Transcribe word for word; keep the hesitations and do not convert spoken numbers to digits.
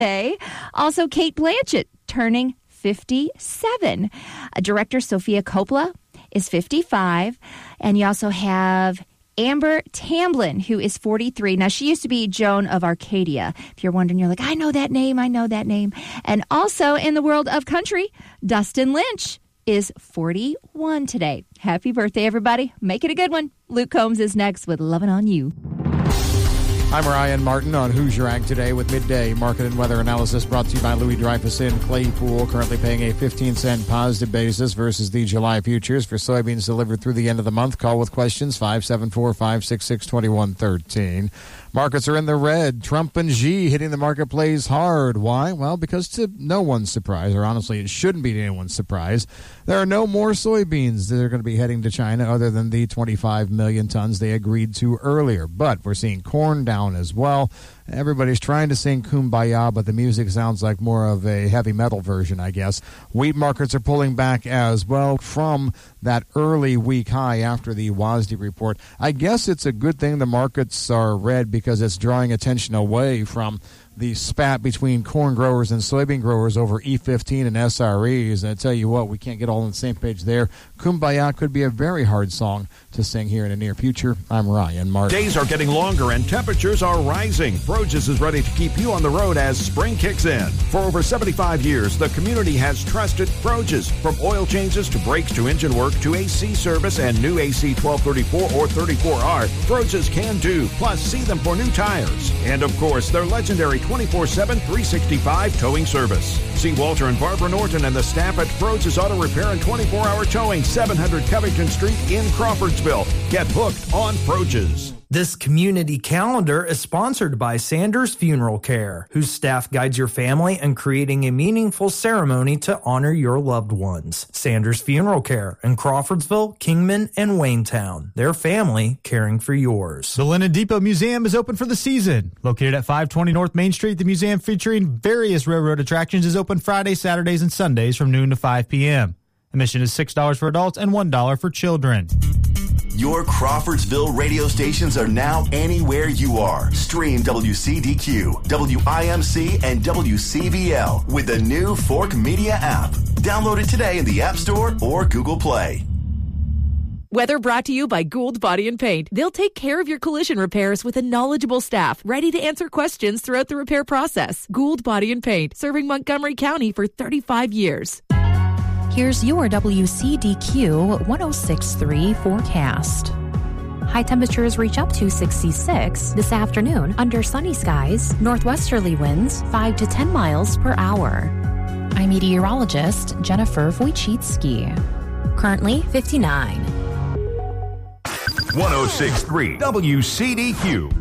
today. Also, Kate Blanchett turning fifty-seven. Uh, director Sofia Coppola is fifty-five. And you also have Amber Tamblyn, who is forty-three. Now, she used to be Joan of Arcadia. If you're wondering, you're like, I know that name, I know that name. And also in the world of country, Dustin Lynch is forty-one today. Happy birthday, everybody. Make it a good one. Luke Combs is next with Lovin' on You. I'm Ryan Martin on Who's Your Ag Today with midday market and weather analysis brought to you by Louis Dreyfus in Claypool, currently paying a fifteen cent positive basis versus the July futures for soybeans delivered through the end of the month. Call with questions five seven four, five six six, two one one three. Markets are in the red. Trump and Xi hitting the marketplace hard. Why? Well, because to no one's surprise, or honestly, it shouldn't be to anyone's surprise, there are no more soybeans that are going to be heading to China other than the twenty-five million tons they agreed to earlier. But we're seeing corn down as well. Everybody's trying to sing Kumbaya, but the music sounds like more of a heavy metal version, I guess. Wheat markets are pulling back as well from that early week high after the W A S D report. I guess it's a good thing the markets are red because it's drawing attention away from the spat between corn growers and soybean growers over E fifteen and S R Es. And I tell you what, we can't get all on the same page there. Kumbaya could be a very hard song to sing here in the near future. I'm Ryan Martin. Days are getting longer and temperatures are rising. Froges is ready to keep you on the road as spring kicks in. For over seventy-five years, the community has trusted Froges. From oil changes to brakes to engine work to A C service and new A C twelve thirty-four or thirty-four R, Froges can do. Plus, see them for new tires. And of course, their legendary twenty-four seven, three sixty-five towing service. See Walter and Barbara Norton and the staff at Froges Auto Repair and twenty-four hour towing, seven hundred Covington Street in Crawfordsville. Get hooked on Froges. This community calendar is sponsored by Sanders Funeral Care, whose staff guides your family in creating a meaningful ceremony to honor your loved ones. Sanders Funeral Care in Crawfordsville, Kingman, and Waynetown. Their family caring for yours. The Lennon Depot Museum is open for the season. Located at five twenty North Main Street, the museum featuring various railroad attractions is open Fridays, Saturdays, and Sundays from noon to five p.m. Admission is six dollars for adults and one dollar for children. Your Crawfordsville radio stations are now anywhere you are. Stream W C D Q, W I M C, and W C V L with the new Fork Media app. Download it today in the App Store or Google Play. Weather brought to you by Gould Body and Paint. They'll take care of your collision repairs with a knowledgeable staff ready to answer questions throughout the repair process. Gould Body and Paint, serving Montgomery County for thirty-five years. Here's your W C D Q one oh six point three forecast. High temperatures reach up to sixty-six this afternoon under sunny skies, northwesterly winds five to ten miles per hour. I'm meteorologist Jennifer Wojcicki. Currently fifty-nine. one oh six point three W C D Q.